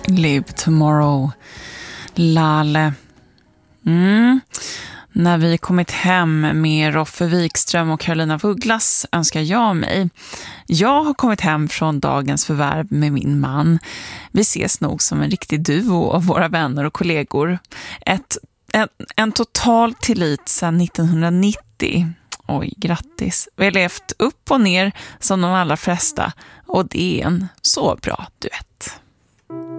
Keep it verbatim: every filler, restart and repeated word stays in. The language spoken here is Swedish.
Live tomorrow, Lale. Mm. När vi kommit hem med Roffe Wikström och Carolina Vugglas önskar jag mig. Jag har kommit hem från dagens förvärv med min man. Vi ses nog som en riktig duo av våra vänner och kollegor. Ett, en, en total tillit sedan nittonhundranittio. Oj, grattis. Vi har levt upp och ner som de allra flesta och det är en så bra duett.